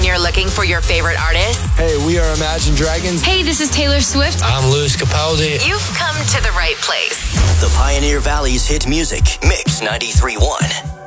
you're looking for your favorite artists. Hey, we are Imagine Dragons. Hey, this is Taylor Swift. I'm Louis Capaldi. You've come to the right place. The Pioneer Valley's hit music, Mix 93.1.